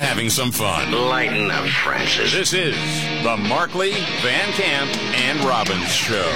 having some fun. Lighten up, Francis. This is the Markley, Van Camp, and Robbins Show.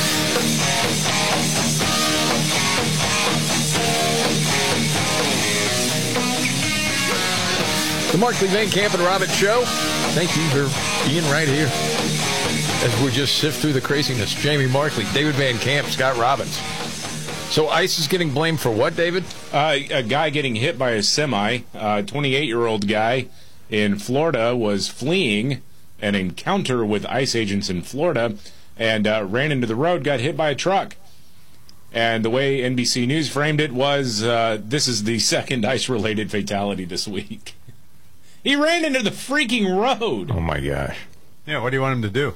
The Markley, Van Camp, and Robbins Show. Thank you for being right here as we just sift through the craziness. Jamie Markley, David Van Camp, Scott Robbins. So ICE is getting blamed for what, David? A guy getting hit by a semi. A 28-year-old guy in Florida was fleeing an encounter with ICE agents in Florida and ran into the road, got hit by a truck. And the way NBC News framed it was, this is the second ICE-related fatality this week. He ran into the freaking road. Oh, my gosh. Yeah, what do you want him to do?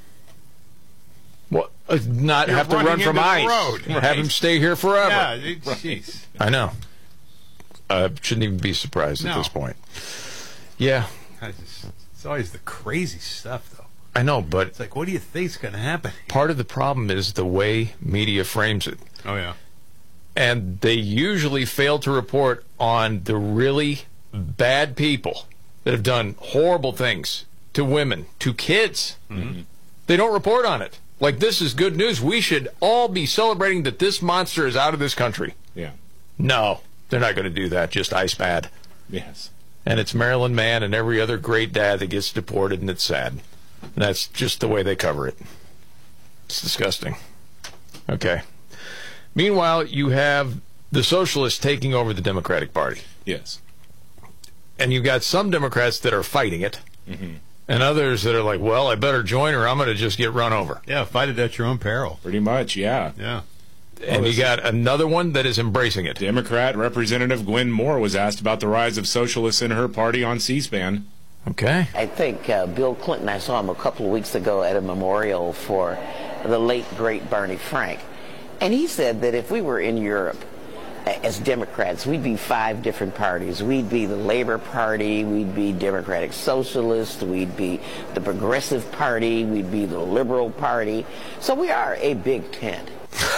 Well, not have to run from ICE. Right. Have him stay here forever. Yeah, jeez. I know. Shouldn't even be surprised at this point. Yeah. It's always the crazy stuff, though. I know, but It's like, what do you think's going to happen? part of the problem is the way media frames it. Oh, yeah. And they usually fail to report on the really bad people that have done horrible things to women, to kids. Mm-hmm. They don't report on it. Like, this is good news. We should all be celebrating that this monster is out of this country. Yeah. No, they're not going to do that. Just ice bad. Yes. And it's Marilyn Mann and every other great dad that gets deported, and it's sad. And that's just the way they cover it. It's disgusting. Okay. Meanwhile, you have the socialists taking over the Democratic Party. Yes. And you've got some Democrats that are fighting it, Mm-hmm. and others that are like, well, I better join or I'm going to just get run over. Yeah, fight it at your own peril. Pretty much, yeah. Yeah. And you got another one that is embracing it. Democrat Representative Gwen Moore was asked about the rise of socialists in her party on C-SPAN. Okay. I think Bill Clinton, I saw him a couple of weeks ago at a memorial for the late, great Barney Frank. And he said that if we were in Europe as Democrats, we'd be 5 different parties. We'd be the Labor Party, we'd be Democratic Socialists, we'd be the Progressive Party, we'd be the Liberal Party. So we are a big tent.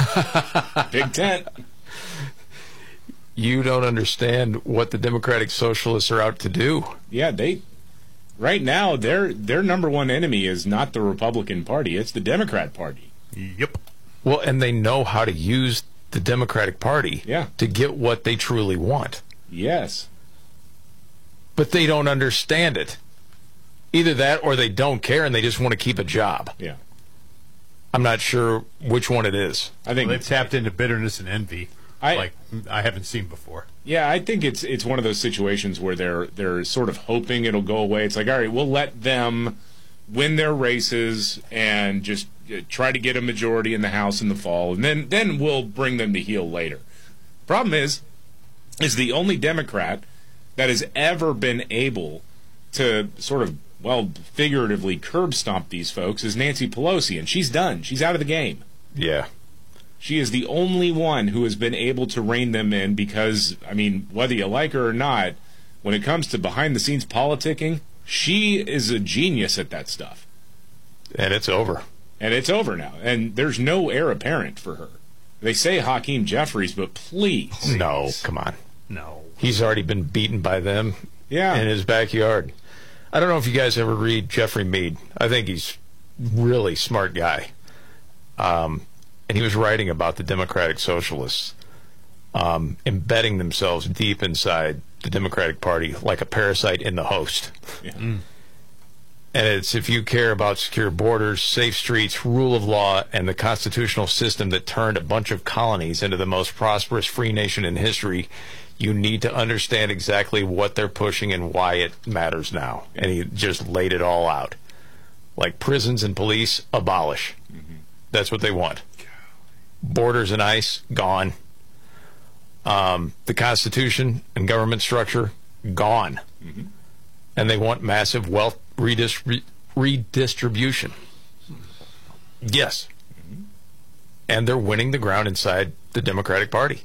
Big tent. You don't understand what the Democratic Socialists are out to do. Yeah, right now their number one enemy is not the Republican Party, it's the Democrat Party. Yep. Well, and they know how to use the Democratic Party Yeah. to get what they truly want. Yes. But they don't understand it. Either that or they don't care and they just want to keep a job. Yeah. I'm not sure which one it is. I think They've tapped into bitterness and envy like I haven't seen before. Yeah, I think it's one of those situations where they're sort of hoping it'll go away. It's like, all right, we'll let them win their races and just try to get a majority in the House in the fall, and then we'll bring them to heel later. Problem is the only Democrat that has ever been able to sort of, well, figuratively curb stomp these folks is Nancy Pelosi, and she's done. She's out of the game. Yeah. She is the only one who has been able to rein them in because, I mean, whether you like her or not, when it comes to behind-the-scenes politicking, she is a genius at that stuff. And it's over. And it's over now. And there's no heir apparent for her. They say Hakeem Jeffries, but please. No, come on. No. He's already been beaten by them Yeah. in his backyard. I don't know if you guys ever read Jeffrey Mead. I think he's really smart guy. And he was writing about the Democratic Socialists embedding themselves deep inside the Democratic Party like a parasite in the host. Yeah. And it's if you care about secure borders, safe streets, rule of law, and the constitutional system that turned a bunch of colonies into the most prosperous free nation in history, you need to understand exactly what they're pushing and why it matters now. And he just laid it all out. Like prisons and police, abolish. That's what they want. Borders and ICE, gone. The Constitution and government structure, gone. And they want massive wealth redistribution. Yes. And they're winning the ground inside the Democratic Party.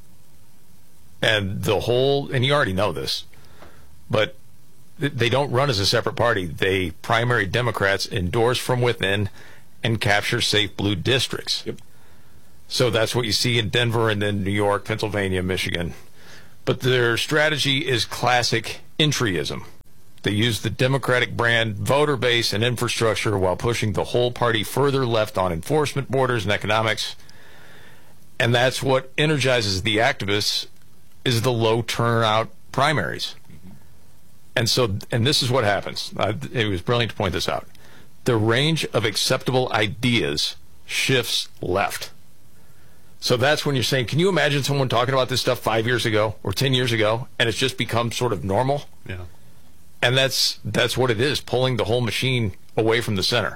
And and you already know this, but they don't run as a separate party. They primary Democrats endorse from within and capture safe blue districts. Yep. So that's what you see in Denver and then New York, Pennsylvania, Michigan. But their strategy is classic entryism. They use the Democratic brand voter base and infrastructure while pushing the whole party further left on enforcement, borders, and economics. And that's what energizes the activists, is the low turnout primaries. And this is what happens. It was brilliant to point this out. The range of acceptable ideas shifts left. So that's when you're saying, can you imagine someone talking about this stuff 5 years ago or 10 years ago, and it's just become sort of normal? Yeah. And that's what it is, pulling the whole machine away from the center.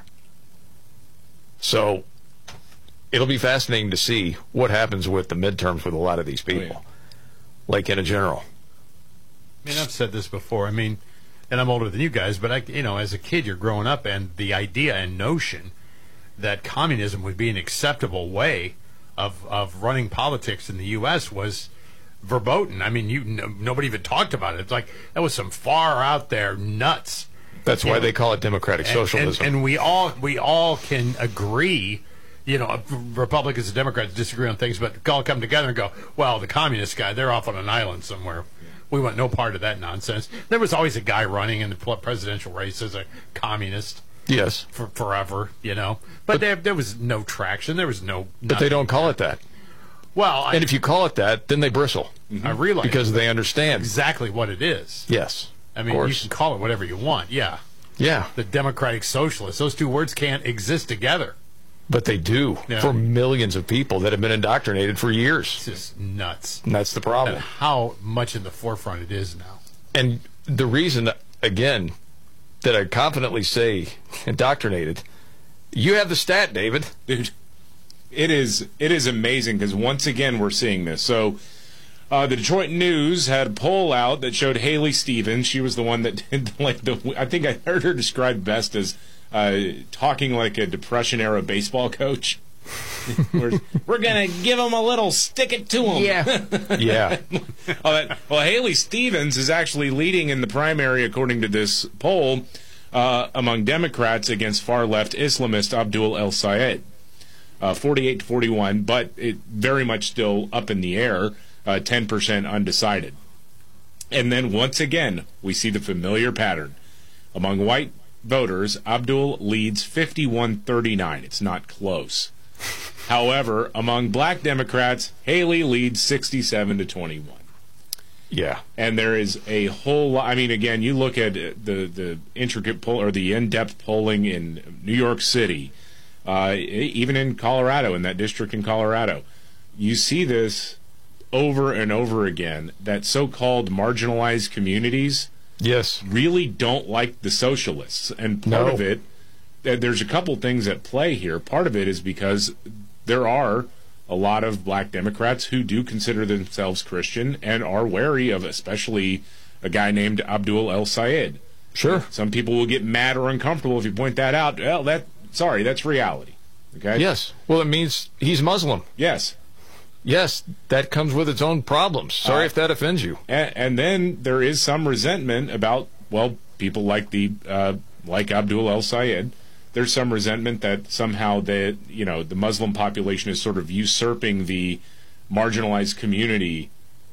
So it'll be fascinating to see what happens with the midterms with a lot of these people, like in a general. I mean, I've said this before. I mean, and I'm older than you guys, but as a kid, you're growing up, and the idea and notion that communism would be an acceptable way of running politics in the U.S. was verboten. I mean, nobody even talked about it. It's like that was some far out there nuts. That's why they call it democratic socialism. And we all can agree. Republicans and Democrats disagree on things, but all come together and go, well, the communist guy, they're off on an island somewhere. We want no part of that nonsense. There was always a guy running in the presidential race as a communist. Yes. For forever, But there was no traction. There was no... But they don't call it that. Well, and if you call it that, then they bristle. I realize. Because they understand. Exactly what it is. Yes. I mean, you can call it whatever you want, yeah. Yeah. The democratic socialist. Those two words can't exist together. But they do for millions of people that have been indoctrinated for years. It's just nuts. And that's the problem. And how much in the forefront it is now. And the reason, again, that I confidently say indoctrinated, you have the stat, David. Dude, it is amazing because once again we're seeing this. So the Detroit News had a poll out that showed Haley Stevens. She was the one that did I think I heard her described best as talking like a Depression-era baseball coach. We're going to give them a little stick it to them. Yeah. Yeah. Well, Haley Stevens is actually leading in the primary, according to this poll, among Democrats against far-left Islamist Abdul El Sayed. 48-41, but it very much still up in the air, 10% undecided. And then once again, we see the familiar pattern. Among white voters, Abdul leads 51-39. It's not close. However, among black Democrats, Haley leads 67-21. Yeah. And there is a whole lot. I mean, again, you look at the intricate poll or the in-depth polling in New York City, even in Colorado, in that district in Colorado. You see this over and over again, that so-called marginalized communities really don't like the socialists. And part of it, there's a couple things at play here. Part of it is because there are a lot of black Democrats who do consider themselves Christian and are wary of especially a guy named Abdul El Sayed. Sure. Some people will get mad or uncomfortable if you point that out. Well, that's reality. Okay? Yes. Well, it means he's Muslim. Yes. Yes, that comes with its own problems. Sorry if that offends you. And then there is some resentment about, well, people like like Abdul El Sayed. There's some resentment that somehow the Muslim population is sort of usurping the marginalized community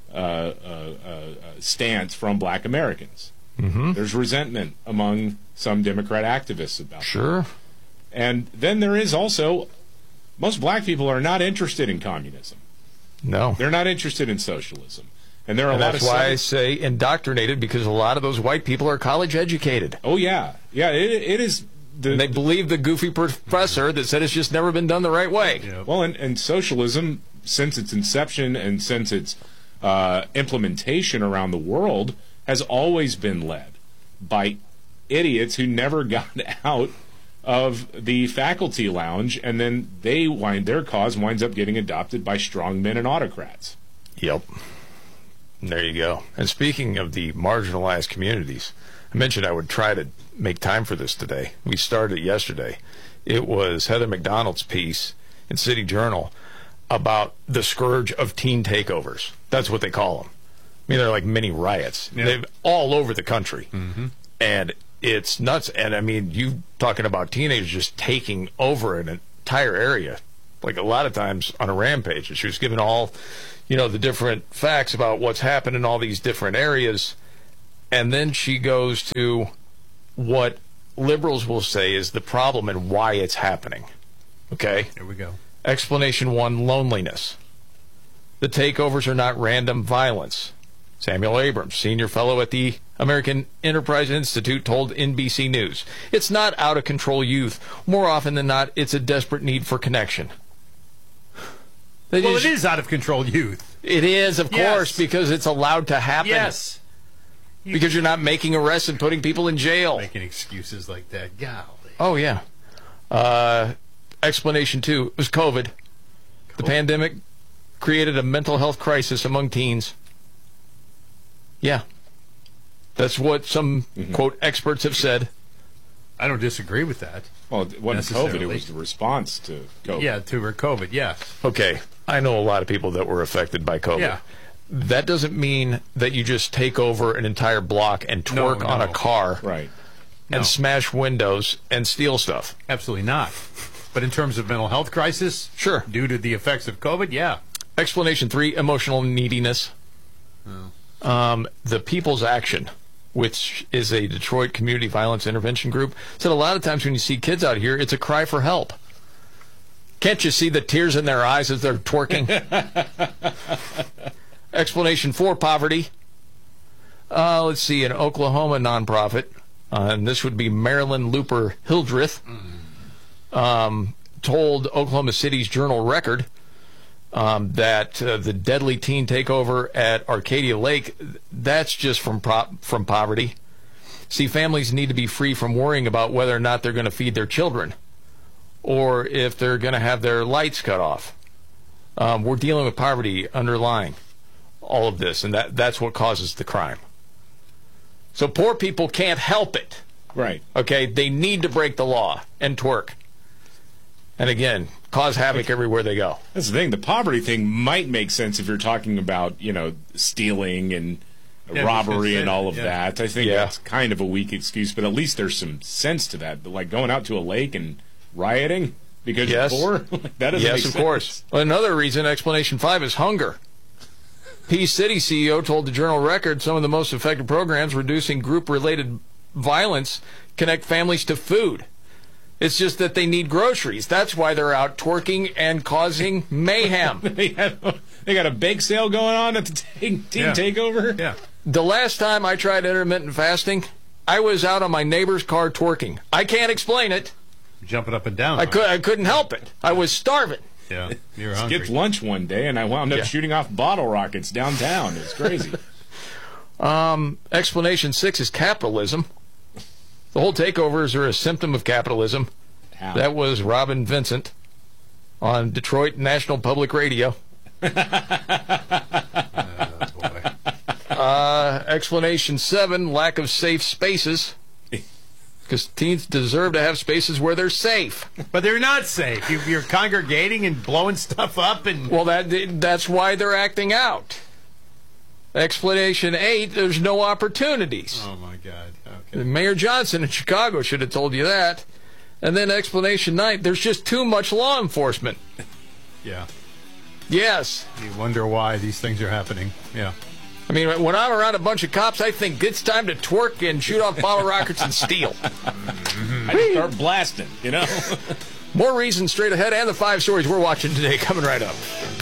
stance from black Americans. Mm-hmm. There's resentment among some Democrat activists about that. Sure. And then there is also, most black people are not interested in communism. No. They're not interested in socialism. And there are that's why I say indoctrinated, because a lot of those white people are college educated. Oh, yeah. Yeah, it is. And they believe the goofy professor that said it's just never been done the right way. Yeah. Well, and socialism, since its inception and since its implementation around the world, has always been led by idiots who never got out of the faculty lounge, and then their cause winds up getting adopted by strongmen and autocrats. Yep. There you go. And speaking of the marginalized communities, I mentioned I would try to make time for this today. We started yesterday. It was Heather McDonald's piece in City Journal about the scourge of teen takeovers. That's what they call them. I mean, they're like mini riots. Yeah. They're all over the country. Mm-hmm. And it's nuts. And I mean, you talking about teenagers just taking over an entire area, like a lot of times on a rampage. And she was giving all, the different facts about what's happened in all these different areas. And then she goes to what liberals will say is the problem and why it's happening. Okay? Here we go. Explanation 1, loneliness. The takeovers are not random violence. Samuel Abrams, senior fellow at the American Enterprise Institute, told NBC News. It's not out-of-control youth. More often than not, it's a desperate need for connection. It is out-of-control youth. It is, of course, because it's allowed to happen. Yes. Because you're not making arrests and putting people in jail. Making excuses like that. Golly. Oh, yeah. Explanation 2 was COVID. The pandemic created a mental health crisis among teens. Yeah. That's what some, quote, experts have said. I don't disagree with that. Well, it wasn't COVID, it was the response to COVID. Yeah, to COVID, yes. Okay. I know a lot of people that were affected by COVID. Yeah. That doesn't mean that you just take over an entire block and twerk on a car Right. and smash windows and steal stuff. Absolutely not. But in terms of mental health crisis, Sure. due to the effects of COVID, yeah. Explanation 3, emotional neediness. The People's Action, which is a Detroit community violence intervention group, said a lot of times when you see kids out here, it's a cry for help. Can't you see the tears in their eyes as they're twerking? Explanation 4, poverty. Let's see, an Oklahoma nonprofit, and this would be Marilyn Looper Hildreth, told Oklahoma City's Journal Record that the deadly teen takeover at Arcadia Lake, that's just from poverty. See, families need to be free from worrying about whether or not they're going to feed their children or if they're going to have their lights cut off. We're dealing with poverty underlying all of this, and that's what causes the crime. So poor people can't help it. Right. Okay? They need to break the law and twerk. And again, cause havoc everywhere they go. That's the thing. The poverty thing might make sense if you're talking about, stealing and robbery and all of that. I think that's kind of a weak excuse, but at least there's some sense to that. But like going out to a lake and rioting because you're poor? That doesn't make sense. Yes, of course. Well, another reason, explanation 5, is hunger. Peace City CEO told the Journal Record some of the most effective programs reducing group-related violence connect families to food. It's just that they need groceries. That's why they're out twerking and causing mayhem. They got a bake sale going on at the team takeover? Yeah. The last time I tried intermittent fasting, I was out on my neighbor's car twerking. I can't explain it. Jumping up and down. I couldn't help it. I was starving. Yeah, you're hungry. Skipped lunch one day, and I wound up shooting off bottle rockets downtown. It's crazy. Explanation 6 is capitalism. The whole takeovers are a symptom of capitalism. How? That was Robin Vincent on Detroit National Public Radio. Oh, boy. Explanation 7, lack of safe spaces. Because teens deserve to have spaces where they're safe. But they're not safe. You're congregating and blowing stuff up. And Well, that's why they're acting out. Explanation 8, there's no opportunities. Oh, my God. Okay. Mayor Johnson in Chicago should have told you that. And then explanation 9, there's just too much law enforcement. Yeah. Yes. You wonder why these things are happening. Yeah. I mean, when I'm around a bunch of cops, I think it's time to twerk and shoot off bottle rockets and steal. I just start blasting, More reasons straight ahead and the 5 stories we're watching today coming right up.